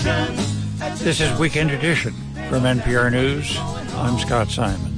This is Weekend Edition from NPR News. I'm Scott Simon.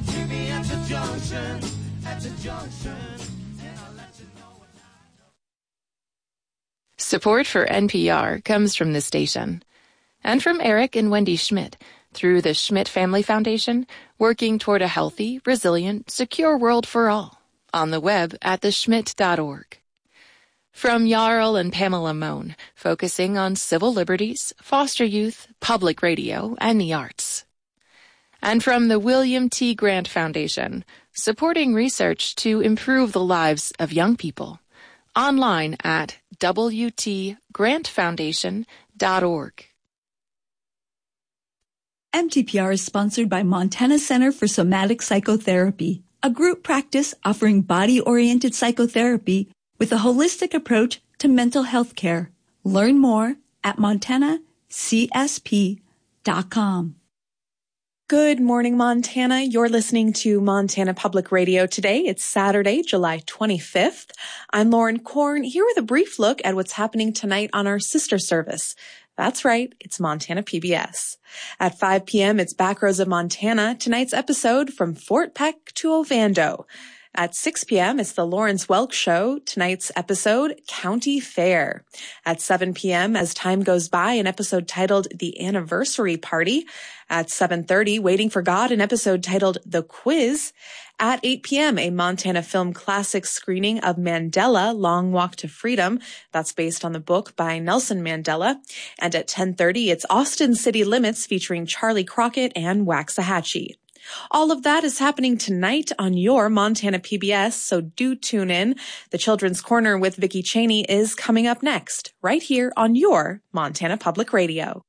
Support for NPR comes from this station and from Eric and Wendy Schmidt through the Schmidt Family Foundation, working toward a healthy, resilient, secure world for all on the web at theschmidt.org. From Jarl and Pamela Mohn, focusing on civil liberties, foster youth, public radio, and the arts. And from the William T. Grant Foundation, supporting research to improve the lives of young people. Online at wtgrantfoundation.org. MTPR is sponsored by Montana Center for Somatic Psychotherapy, a group practice offering body-oriented psychotherapy with a holistic approach to mental health care. Learn more at montanacsp.com. Good morning, Montana. You're listening to Montana Public Radio today. It's Saturday, July 25th. I'm Lauren Korn, here with a brief look at what's happening tonight on our sister service. That's right, it's Montana PBS. At 5 p.m., it's Back Rows of Montana, tonight's episode From Fort Peck to Ovando. At 6 p.m., it's the Lawrence Welk Show, tonight's episode, County Fair. At 7 p.m., as time goes by, an episode titled The Anniversary Party. At 7:30, Waiting for God, an episode titled The Quiz. At 8 p.m., a Montana Film Classics screening of Mandela, Long Walk to Freedom. That's based on the book by Nelson Mandela. And at 10:30, it's Austin City Limits featuring Charlie Crockett and Waxahachie. All of that is happening tonight on your Montana PBS, so do tune in. The Children's Corner with Vicki Cheney is coming up next, right here on your Montana Public Radio.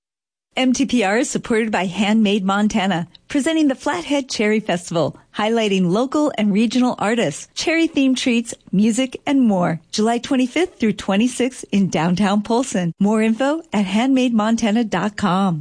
MTPR is supported by Handmade Montana, presenting the Flathead Cherry Festival, highlighting local and regional artists, cherry-themed treats, music, and more. July 25th through 26th in downtown Polson. More info at handmademontana.com.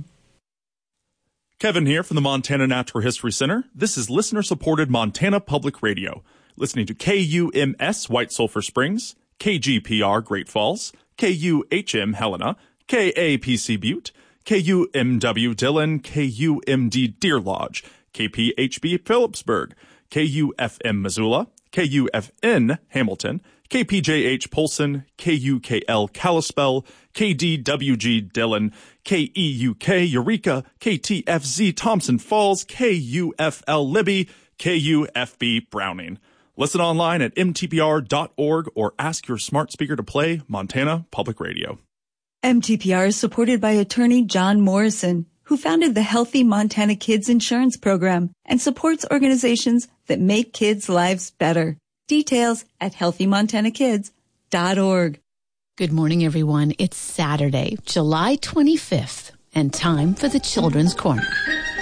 Kevin here from the Montana Natural History Center. This is listener-supported Montana Public Radio. Listening to KUMS White Sulphur Springs, KGPR Great Falls, KUHM Helena, KAPC Butte, KUMW Dillon, KUMD Deer Lodge, KPHB Phillipsburg, KUFM Missoula, KUFN Hamilton, KPJH Polson, KUKL Kalispell, KDWG Dillon, KEUK Eureka, KTFZ Thompson Falls, KUFL Libby, KUFB Browning. Listen online at mtpr.org or ask your smart speaker to play Montana Public Radio. MTPR is supported by attorney John Morrison, who founded the Healthy Montana Kids Insurance Program and supports organizations that make kids' lives better. Details at healthymontanakids.org. Good morning, everyone. It's Saturday, July 25th, and time for the Children's Corner.